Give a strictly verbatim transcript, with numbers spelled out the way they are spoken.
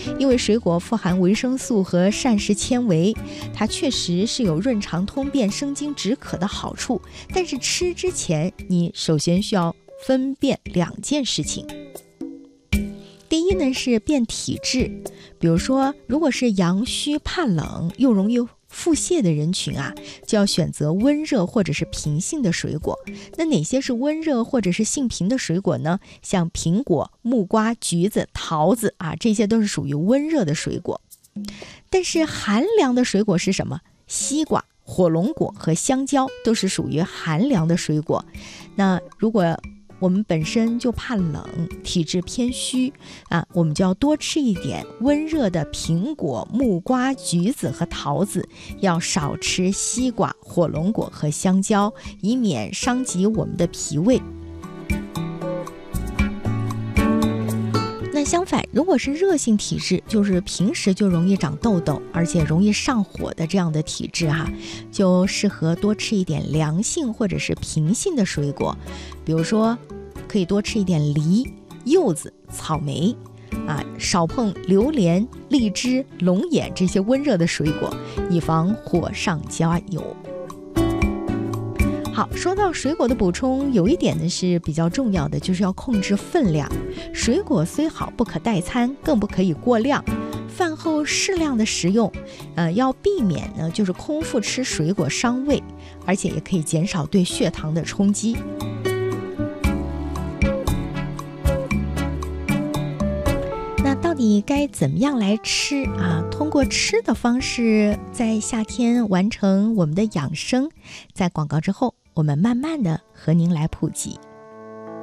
因为水果富含维生素和膳食纤维，它确实是有润肠通便、生津止渴的好处。但是吃之前，你首先需要分辨两件事情。第一呢是辨体质，比如说如果是阳虚怕冷又容易腹泻的人群啊，就要选择温热或者是平性的水果。那哪些是温热或者是性平的水果呢？像苹果、木瓜、橘子、桃子啊，这些都是属于温热的水果。但是寒凉的水果是什么？西瓜、火龙果和香蕉都是属于寒凉的水果。那如果我们本身就怕冷，体质偏虚啊，我们就要多吃一点温热的苹果、木瓜、橘子和桃子，要少吃西瓜、火龙果和香蕉，以免伤及我们的脾胃。那相反，如果是热性体质，就是平时就容易长痘痘，而且容易上火的这样的体质哈，就适合多吃一点凉性或者是平性的水果，比如说可以多吃一点梨、柚子、草莓啊，少碰榴莲、荔枝、龙眼这些温热的水果，以防火上加油。好，说到水果的补充，有一点呢是比较重要的，就是要控制分量。水果虽好，不可代餐，更不可以过量。饭后适量的食用，呃，要避免呢就是空腹吃水果伤胃，而且也可以减少对血糖的冲击。那到底该怎么样来吃啊？通过吃的方式，在夏天完成我们的养生。在广告之后，我们慢慢的和您来普及。